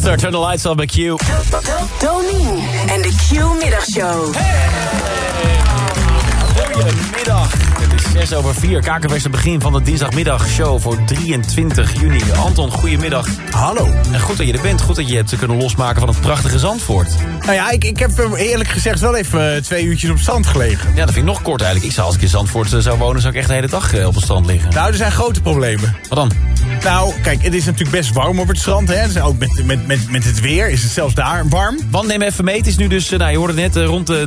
Achter, Turn the Lights On bij Q. Domien en de Q-middagshow. Goedemiddag. Het is 6:04. Kakenverse begin van de dinsdagmiddagshow voor 23 juni. Anton, goedemiddag. Hallo. En goed dat je er bent. Goed dat je hebt kunnen losmaken van het prachtige Zandvoort. Nou ja, ik heb eerlijk gezegd wel even 2 uurtjes op het strand gelegen. Ja, dat vind ik nog kort eigenlijk. Ik zou als ik in Zandvoort zou wonen, zou ik echt de hele dag op het strand liggen. Nou, er zijn grote problemen. Wat dan? Nou, kijk, het is natuurlijk best warm op het strand. Hè? Dus ook met het weer is het zelfs daar warm. Want neem even mee. Het is nu dus, je hoorde net, rond de